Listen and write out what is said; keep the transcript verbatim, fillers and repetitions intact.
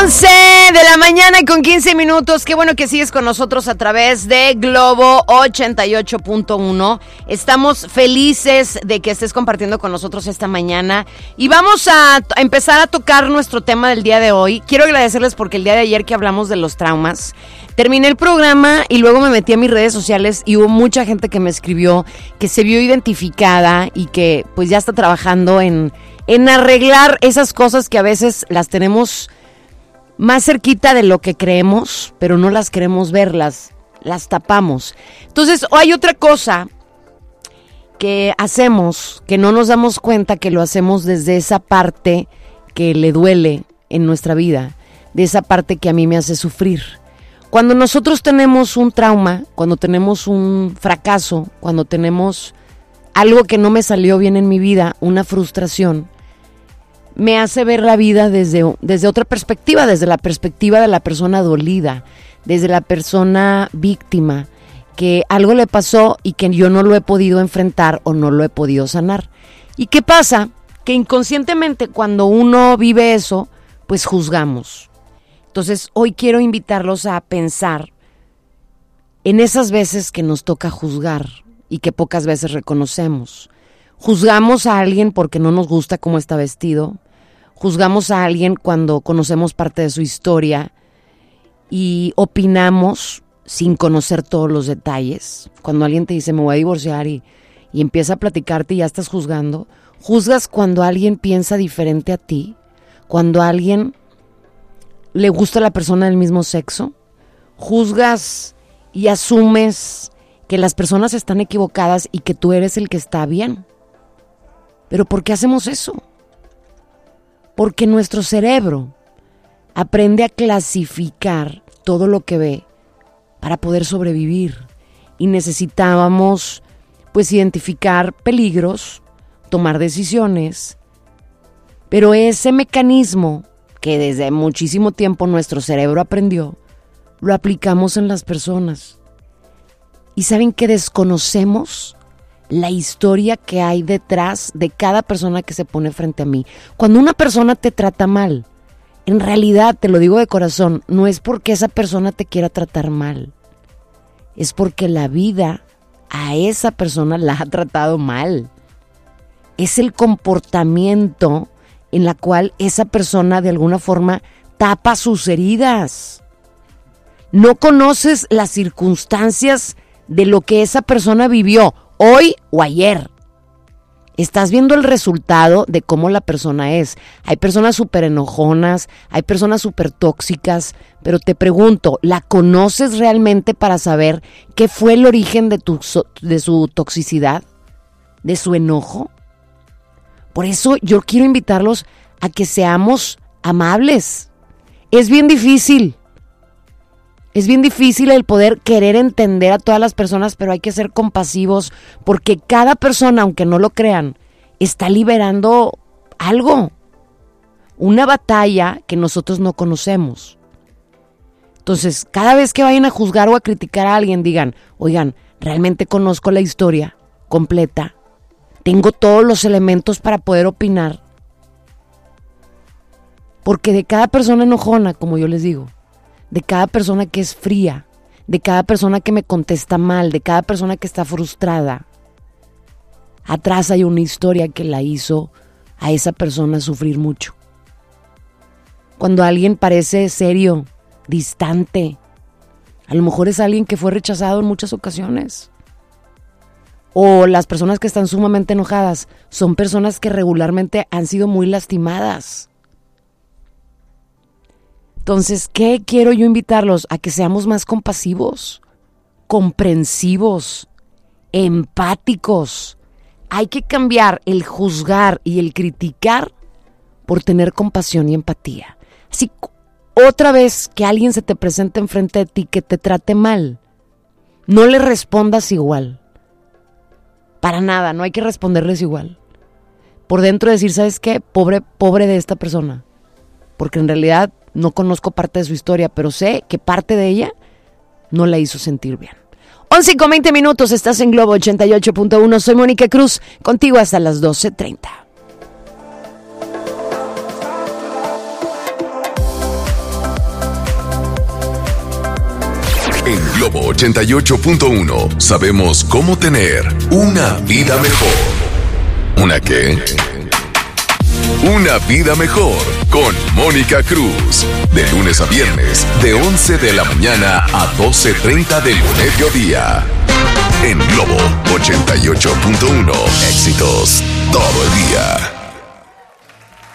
once de la mañana con quince minutos. Qué bueno que sigues con nosotros a través de Globo ochenta y ocho punto uno. Estamos felices de que estés compartiendo con nosotros esta mañana y vamos a, a empezar a tocar nuestro tema del día de hoy. Quiero agradecerles porque el día de ayer que hablamos de los traumas, terminé el programa y luego me metí a mis redes sociales y hubo mucha gente que me escribió que se vio identificada y que pues ya está trabajando en, en arreglar esas cosas que a veces las tenemos más cerquita de lo que creemos, pero no las queremos ver, las, las tapamos. Entonces, hay otra cosa que hacemos, que no nos damos cuenta que lo hacemos desde esa parte que le duele en nuestra vida, de esa parte que a mí me hace sufrir. Cuando nosotros tenemos un trauma, cuando tenemos un fracaso, cuando tenemos algo que no me salió bien en mi vida, una frustración, me hace ver la vida desde, desde otra perspectiva, desde la perspectiva de la persona dolida, desde la persona víctima, que algo le pasó y que yo no lo he podido enfrentar o no lo he podido sanar. ¿Y qué pasa? Que inconscientemente cuando uno vive eso, pues juzgamos. Entonces hoy quiero invitarlos a pensar en esas veces que nos toca juzgar y que pocas veces reconocemos. Juzgamos a alguien porque no nos gusta cómo está vestido. Juzgamos a alguien cuando conocemos parte de su historia y opinamos sin conocer todos los detalles. Cuando alguien te dice me voy a divorciar y, y empieza a platicarte y ya estás juzgando. Juzgas cuando alguien piensa diferente a ti, cuando a alguien le gusta a la persona del mismo sexo. Juzgas y asumes que las personas están equivocadas y que tú eres el que está bien. ¿Pero por qué hacemos eso? Porque nuestro cerebro aprende a clasificar todo lo que ve para poder sobrevivir. Y necesitábamos, pues, identificar peligros, tomar decisiones. Pero ese mecanismo que desde muchísimo tiempo nuestro cerebro aprendió, lo aplicamos en las personas. ¿Y saben que desconocemos la historia que hay detrás de cada persona que se pone frente a mí? Cuando una persona te trata mal, en realidad, te lo digo de corazón, no es porque esa persona te quiera tratar mal. Es porque la vida a esa persona la ha tratado mal. Es el comportamiento en la cual esa persona de alguna forma tapa sus heridas. No conoces las circunstancias de lo que esa persona vivió hoy o ayer. Estás viendo el resultado de cómo la persona es. Hay personas súper enojonas, hay personas súper tóxicas, pero te pregunto, ¿la conoces realmente para saber qué fue el origen de, tu, de su toxicidad? ¿De su enojo? Por eso yo quiero invitarlos a que seamos amables. Es bien difícil. Es bien difícil el poder querer entender a todas las personas, pero hay que ser compasivos porque cada persona, aunque no lo crean, está liberando algo. Una batalla que nosotros no conocemos. Entonces, cada vez que vayan a juzgar o a criticar a alguien, digan, oigan, ¿realmente conozco la historia completa? ¿Tengo todos los elementos para poder opinar? Porque de cada persona enojona, como yo les digo, de cada persona que es fría, de cada persona que me contesta mal, de cada persona que está frustrada, atrás hay una historia que la hizo a esa persona sufrir mucho. Cuando alguien parece serio, distante, a lo mejor es alguien que fue rechazado en muchas ocasiones. O las personas que están sumamente enojadas son personas que regularmente han sido muy lastimadas. Entonces, ¿qué quiero yo invitarlos? A que seamos más compasivos, comprensivos, empáticos. Hay que cambiar el juzgar y el criticar por tener compasión y empatía. Así, otra vez que alguien se te presente enfrente de ti que te trate mal, no le respondas igual. Para nada, no hay que responderles igual. Por dentro decir, ¿sabes qué? Pobre, pobre de esta persona. Porque en realidad no conozco parte de su historia, pero sé que parte de ella no la hizo sentir bien. once con veinte minutos, estás en Globo ochenta y ocho punto uno. Soy Mónica Cruz, contigo hasta las doce treinta. En Globo ochenta y ocho punto uno sabemos cómo tener una vida mejor. ¿Una qué? Una vida mejor con Mónica Cruz. De lunes a viernes, de once de la mañana a doce treinta del mediodía. En Globo ochenta y ocho punto uno. Éxitos todo el día.